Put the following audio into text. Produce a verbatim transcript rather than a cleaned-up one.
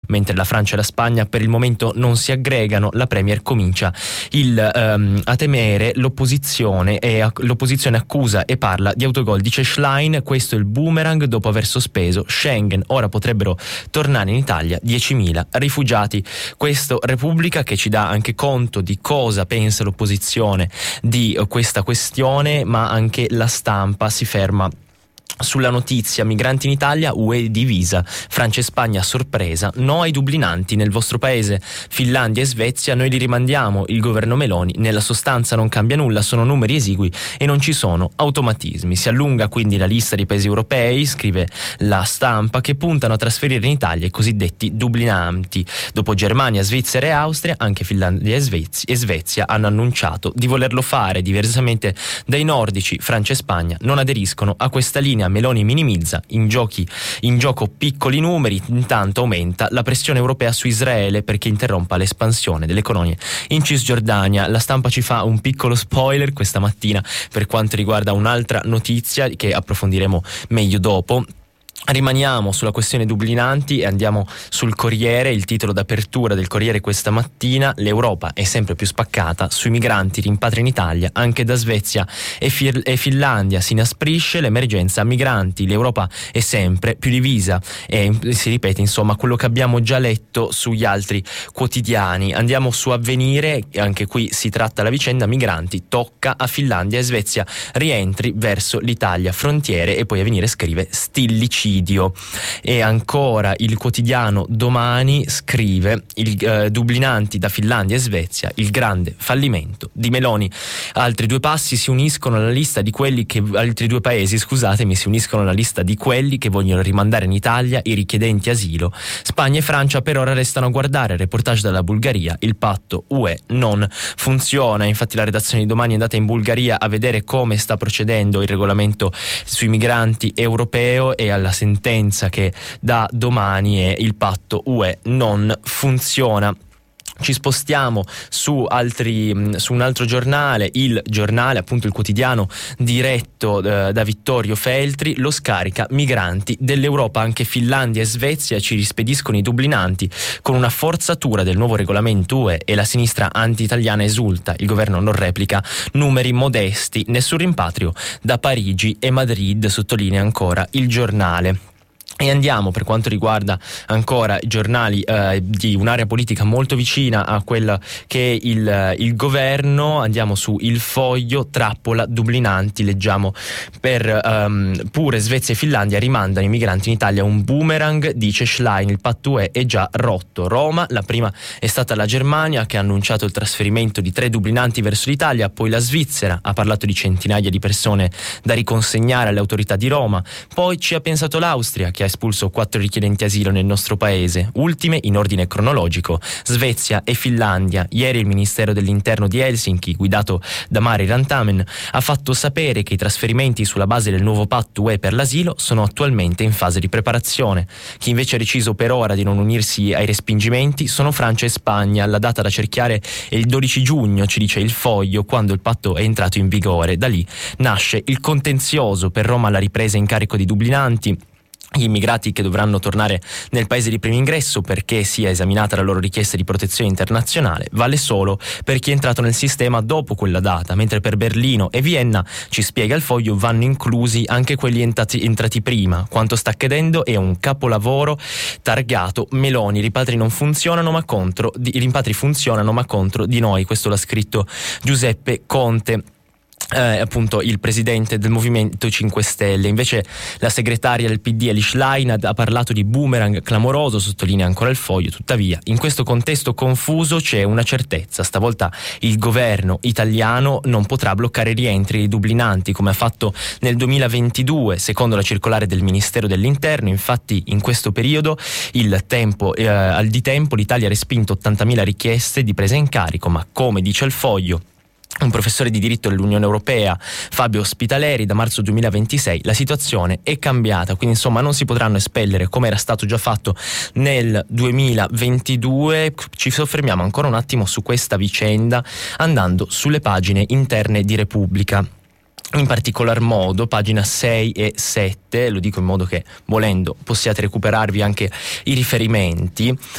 mentre la Francia e la Spagna per il momento non si aggregano, la Premier comincia il, um, a temere l'opposizione e a, l'opposizione accusa e parla di autogol. Dice Schlein: questo è il boomerang dopo aver sospeso Schengen, ora potrebbero tornare in Italia diecimila rifugiati. Questo Repubblica, che ci dà anche conto di cosa pensa l'opposizione di questa questione, ma anche La Stampa si ferma sulla notizia: migranti in Italia, U E divisa, Francia e Spagna sorpresa, no ai dublinanti nel vostro paese, Finlandia e Svezia noi li rimandiamo, il governo Meloni nella sostanza non cambia nulla, sono numeri esigui e non ci sono automatismi. Si allunga quindi la lista di paesi europei, scrive La Stampa, che puntano a trasferire in Italia i cosiddetti dublinanti. Dopo Germania, Svizzera e Austria, anche Finlandia e Svezia, e Svezia hanno annunciato di volerlo fare. Diversamente dai nordici, Francia e Spagna non aderiscono a questa linea. Meloni minimizza in, giochi, in gioco piccoli numeri, intanto aumenta la pressione europea su Israele perché interrompa l'espansione delle colonie in Cisgiordania. La Stampa ci fa un piccolo spoiler questa mattina per quanto riguarda un'altra notizia che approfondiremo meglio dopo. Rimaniamo sulla questione dublinanti e andiamo sul Corriere. Il titolo d'apertura del Corriere questa mattina: l'Europa è sempre più spaccata sui migranti, rimpatri in Italia anche da Svezia e, Fir- e Finlandia, si inasprisce l'emergenza migranti, l'Europa è sempre più divisa e si ripete insomma quello che abbiamo già letto sugli altri quotidiani. Andiamo su Avvenire, anche qui si tratta la vicenda migranti, tocca a Finlandia e Svezia, rientri verso l'Italia, frontiere, e poi Avvenire scrive stillicidio. E ancora il quotidiano Domani scrive: il, eh, dublinanti da Finlandia e Svezia, il grande fallimento di Meloni. Altri due passi si uniscono alla lista di quelli che altri due paesi, scusatemi, si uniscono alla lista di quelli che vogliono rimandare in Italia i richiedenti asilo. Spagna e Francia per ora restano a guardare. Reportage dalla Bulgaria: il patto U E non funziona. Infatti la redazione di Domani è andata in Bulgaria a vedere come sta procedendo il regolamento sui migranti europeo, e alla sentenza che da Domani è: il patto U E non funziona. Ci spostiamo su altri su un altro giornale, il giornale, appunto il quotidiano diretto eh, da Vittorio Feltri. Lo scarica migranti dell'Europa, anche Finlandia e Svezia ci rispediscono i dublinanti con una forzatura del nuovo regolamento U E, e la sinistra anti-italiana esulta, il governo non replica, numeri modesti, nessun rimpatrio da Parigi e Madrid, sottolinea ancora il giornale. E andiamo, per quanto riguarda ancora i giornali eh, di un'area politica molto vicina a quella che è il, il governo, andiamo su Il Foglio, trappola dublinanti, leggiamo per um, pure Svezia e Finlandia rimandano i migranti in Italia, un boomerang, dice Schlein, il patto U E è già rotto. Roma, la prima è stata la Germania che ha annunciato il trasferimento di tre dublinanti verso l'Italia, poi la Svizzera ha parlato di centinaia di persone da riconsegnare alle autorità di Roma, poi ci ha pensato l'Austria che ha espulso quattro richiedenti asilo nel nostro paese. Ultime, in ordine cronologico, Svezia e Finlandia. Ieri il Ministero dell'Interno di Helsinki, guidato da Mari Rantanen, ha fatto sapere che i trasferimenti sulla base del nuovo patto U E per l'asilo sono attualmente in fase di preparazione. Chi invece ha deciso per ora di non unirsi ai respingimenti sono Francia e Spagna. La data da cerchiare è il dodici giugno, ci dice Il Foglio, quando il patto è entrato in vigore. Da lì nasce il contenzioso. Per Roma la ripresa in carico di dublinanti, gli immigrati che dovranno tornare nel paese di primo ingresso perché sia esaminata la loro richiesta di protezione internazionale, vale solo per chi è entrato nel sistema dopo quella data, mentre per Berlino e Vienna, ci spiega Il Foglio, vanno inclusi anche quelli entrati, entrati prima. Quanto sta accadendo è un capolavoro targato Meloni. I rimpatri non funzionano ma contro di, i rimpatri funzionano ma contro di noi. Questo l'ha scritto Giuseppe Conte. Eh, appunto il presidente del Movimento cinque Stelle. Invece la segretaria del P D Elly Schlein ha parlato di boomerang clamoroso, sottolinea ancora Il Foglio. Tuttavia in questo contesto confuso c'è una certezza: stavolta il governo italiano non potrà bloccare i rientri dei dublinanti come ha fatto nel duemilaventidue, secondo la circolare del Ministero dell'Interno. Infatti in questo periodo il tempo, eh, al di tempo l'Italia ha respinto ottantamila richieste di presa in carico, ma come dice Il Foglio un professore di diritto dell'Unione Europea, Fabio Spitaleri, da marzo duemilaventisei la situazione è cambiata, quindi insomma non si potranno espellere come era stato già fatto nel duemilaventidue. Ci soffermiamo ancora un attimo su questa vicenda andando sulle pagine interne di Repubblica. In particolar modo pagina sei e sette, lo dico in modo che volendo possiate recuperarvi anche i riferimenti.